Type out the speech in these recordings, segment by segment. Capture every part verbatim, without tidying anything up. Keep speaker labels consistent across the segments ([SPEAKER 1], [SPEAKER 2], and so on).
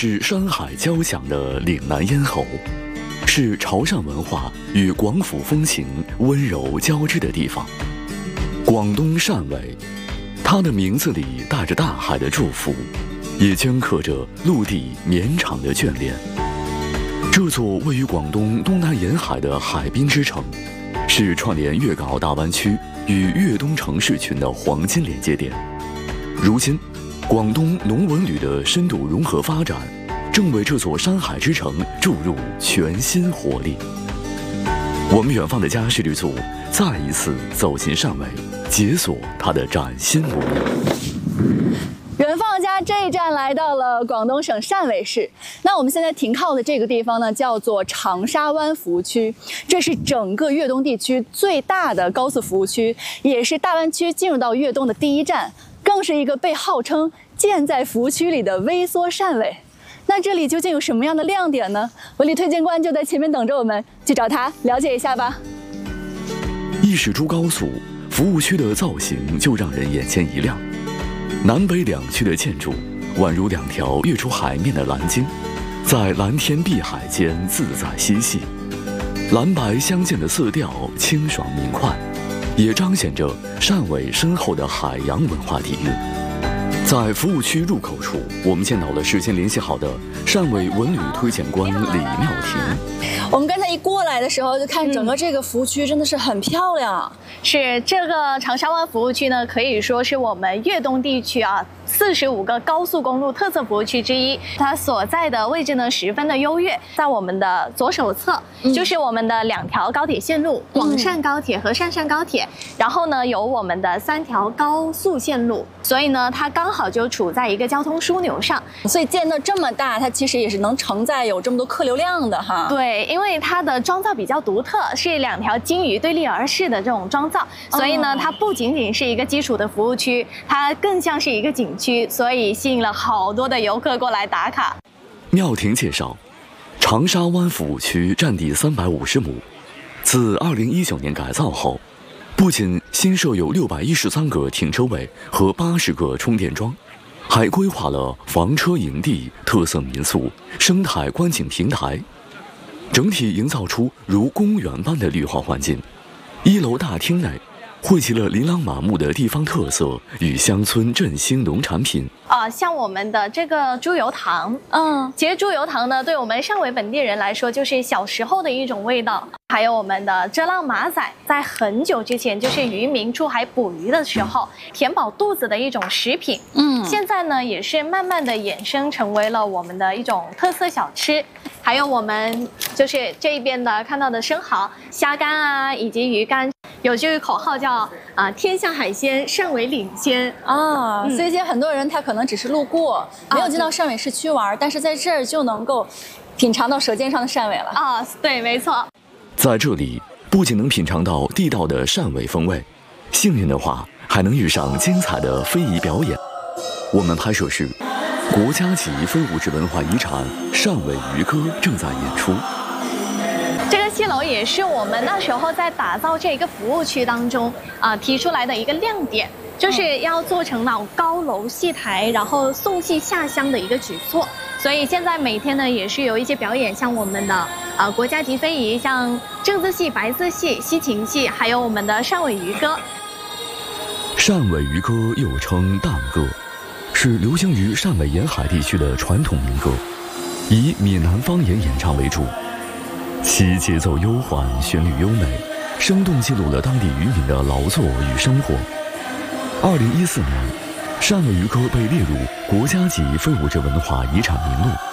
[SPEAKER 1] 是山海交响的岭南咽喉，是潮汕文化与广府风情温柔交织的地方。广东汕尾，它的名字里带着大海的祝福，也镌刻着陆地绵长的眷恋。这座位于广东东南沿海的海滨之城，是串联粤港澳大湾区与粤东城市群的黄金连接点。如今，广东农文旅的深度融合发展，正为这座山海之城注入全新活力。我们远方的家世旅组再一次走进汕尾，解锁它的崭新模样。
[SPEAKER 2] 远方家这一站来到了广东省汕尾市。那我们现在停靠的这个地方呢，叫做长沙湾服务区，这是整个粤东地区最大的高速服务区，也是大湾区进入到粤东的第一站，更是一个被号称建在服务区里的微缩汕尾。那这里究竟有什么样的亮点呢？文旅推荐官就在前面等着我们，去找他了解一下吧。
[SPEAKER 1] 一驶出高速，服务区的造型就让人眼前一亮。南北两区的建筑宛如两条跃出海面的蓝鲸，在蓝天碧海间自在嬉戏。蓝白相间的色调清爽明快，也彰显着汕尾深厚的海洋文化底蕴。在服务区入口处，我们见到了事先联系好的汕尾文旅推荐官李妙婷。
[SPEAKER 2] 我们刚才一过来的时候，就看整个这个服务区真的是很漂亮。
[SPEAKER 3] 嗯、是这个长沙湾服务区呢，可以说是我们粤东地区啊四十五个高速公路特色服务区之一。它所在的位置呢，十分的优越。在我们的左手侧，嗯、就是我们的两条高铁线路，广汕高铁和汕汕高铁。嗯、然后呢，有我们的三条高速线路，所以呢，它刚好就处在一个交通枢纽上。
[SPEAKER 2] 所以建得这么大，它其实也是能承载有这么多客流量的哈。
[SPEAKER 3] 对，因为它的妆造比较独特，是两条金鱼对立而视的这种妆造，所以呢，它不仅仅是一个基础的服务区，它更像是一个景区，所以吸引了好多的游客过来打卡。
[SPEAKER 1] 妙婷介绍，长沙湾服务区占地三百五十亩，自二零一九年改造后，不仅新设有六百一十三个停车位和八十个充电桩，还规划了房车营地、特色民宿、生态观景平台，整体营造出如公园般的绿化环境。一楼大厅内汇集了琳琅满目的地方特色与乡村振兴农产品
[SPEAKER 3] 啊、呃，像我们的这个猪油糖，嗯，其实猪油糖呢，对我们汕尾本地人来说，就是小时候的一种味道。还有我们的遮浪马仔，在很久之前，就是渔民出海捕鱼的时候，填饱肚子的一种食品。嗯，现在呢，也是慢慢的衍生成为了我们的一种特色小吃。还有我们就是这一边的看到的生蚝、虾干啊，以及鱼干。有句口号叫啊、呃“天下海鲜，汕尾领先”
[SPEAKER 2] 啊，嗯、所以现在很多人他可能只是路过，没有进到汕尾市区玩，啊、但是在这儿就能够品尝到舌尖上的汕尾了
[SPEAKER 3] 啊！对，没错。
[SPEAKER 1] 在这里不仅能品尝到地道的汕尾风味，幸运的话还能遇上精彩的非遗表演。我们拍摄时，国家级非物质文化遗产汕尾渔歌正在演出。
[SPEAKER 3] 这个戏楼也是我们那时候在打造这个服务区当中啊、呃、提出来的一个亮点，就是要做成那种高楼戏台，然后送戏下乡的一个举措。所以现在每天呢也是有一些表演，像我们的呃国家级非遗，像正字戏、白字戏、西芹戏，还有我们的汕尾渔歌。
[SPEAKER 1] 汕尾渔歌又称淡歌，是流行于汕尾沿海地区的传统民歌，以闽南方言演唱为主。其节奏悠缓，旋律优美，生动记录了当地渔民的劳作与生活。二零一四年，汕尾渔歌被列入国家级非物质文化遗产名录。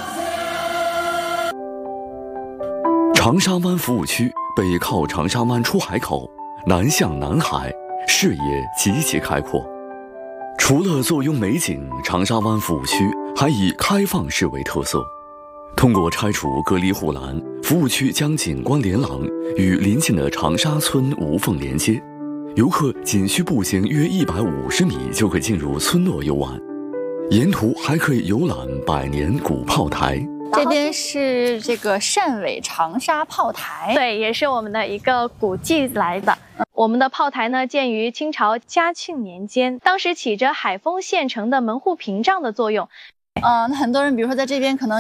[SPEAKER 1] 长沙湾服务区北靠长沙湾出海口，南向南海，视野极其开阔。除了坐拥美景，长沙湾服务区还以开放式为特色。通过拆除隔离护栏，服务区将景观连廊与邻近的长沙村无缝连接，游客仅需步行约一百五十米就可以进入村落游玩，沿途还可以游览百年古炮台。
[SPEAKER 2] 这边是这个汕尾长沙炮台，
[SPEAKER 3] 对，也是我们的一个古迹来的。我们的炮台呢，建于清朝嘉庆年间，当时起着海丰县城的门户屏障的作用。
[SPEAKER 2] 嗯、呃，那很多人，比如说在这边可能